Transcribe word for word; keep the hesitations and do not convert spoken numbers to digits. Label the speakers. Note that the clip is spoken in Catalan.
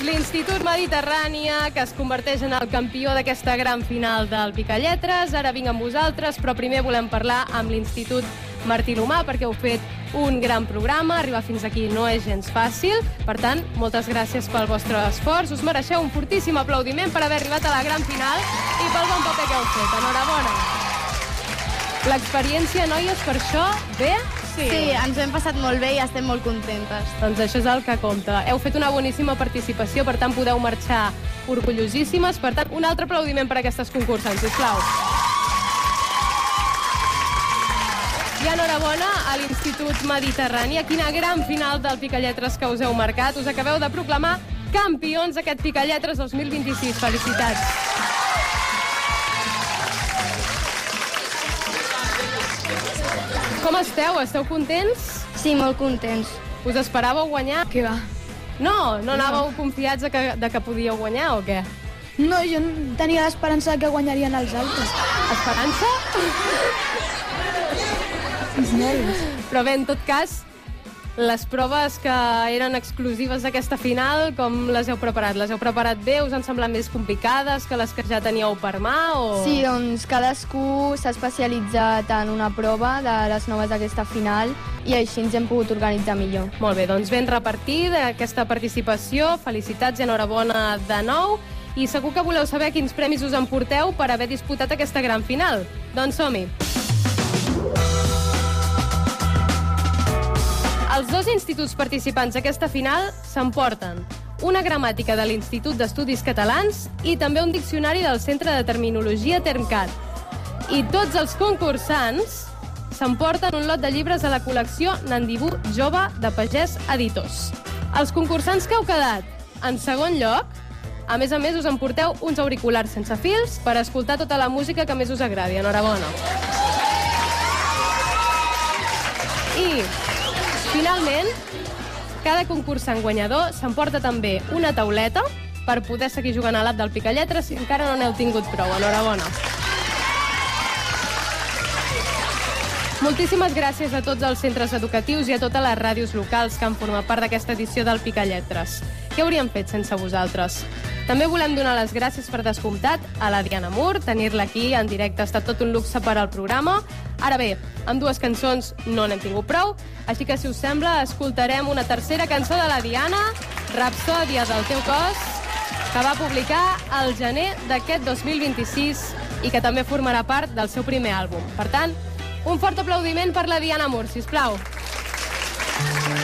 Speaker 1: l'Institut Mediterrània, que es converteix en el campió d'aquesta gran final del Picalletres. Ara vinc amb vosaltres, però primer volem parlar amb l'Institut Martí l'Humà, perquè heu fet un gran programa. Arribar fins aquí no és gens fàcil. Per tant, moltes gràcies pel vostre esforç. Us mereixeu un fortíssim aplaudiment per haver arribat a la gran final i pel bon paper que heu fet. Enhorabona. L'experiència, noies, per això, bé?
Speaker 2: Sí. sí, ens hem passat molt bé i estem molt contentes.
Speaker 1: Doncs això és el que compta. Heu fet una boníssima participació, per tant podeu marxar orgullosíssimes. Per tant, un altre aplaudiment per a aquestes concursants, sisplau. I enhorabona a l'Institut Mediterrània. Quina gran final del Picalletres que us heu marcat. Us acabeu de proclamar campions d'aquest Picalletres dos mil vint-i-sis. Felicitats. Com esteu? Esteu contents?
Speaker 2: Sí, molt contents.
Speaker 1: Us esperàveu guanyar?
Speaker 2: Què va?
Speaker 1: No? No anàveu confiats de que, de que podíeu guanyar o què?
Speaker 3: No, jo tenia l'esperança que guanyarien els altres.
Speaker 1: Esperança?
Speaker 3: Els nervis.
Speaker 1: Però bé, en tot cas, les proves que eren exclusives d'aquesta final, com les heu preparat? Les heu preparat bé? Us han semblat més complicades que les que ja teníeu per mà? O...
Speaker 2: Sí, doncs cadascú s'ha especialitzat en una prova de les noves d'aquesta final i així ens hem pogut organitzar millor.
Speaker 1: Molt bé, doncs ben repartida aquesta participació. Felicitats i enhorabona de nou. I segur que voleu saber quins premis us emporteu per haver disputat aquesta gran final. Doncs som-hi! Els dos instituts participants d'aquesta final s'emporten una gramàtica de l'Institut d'Estudis Catalans i també un diccionari del Centre de Terminologia Termcat. I tots els concursants s'emporten un lot de llibres de la col·lecció Nandibú Jove de Pagès Editors. Els concursants que heu quedat en segon lloc, a més a més us emporteu uns auriculars sense fils per escoltar tota la música que més us agradi. Enhorabona. I... finalment, cada concursant guanyador s'emporta també una tauleta per poder seguir jugant a l'app del Picalletres si encara no n'heu tingut prou. Enhorabona. Moltíssimes gràcies a tots els centres educatius i a totes les ràdios locals que han format part d'aquesta edició del Picalletres. Què hauríem fet sense vosaltres? També volem donar les gràcies per descomptat a la Diana Mur. Tenir-la aquí en directe ha estat tot un luxe per al programa. Ara bé, amb dues cançons no n'hem tingut prou, així que, si us sembla, escoltarem una tercera cançó de la Diana, Rapsòdia del teu cos, que va publicar al gener d'aquest dos mil vint-i-sis i que també formarà part del seu primer àlbum. Per tant, un fort aplaudiment per la Diana Mur, sisplau.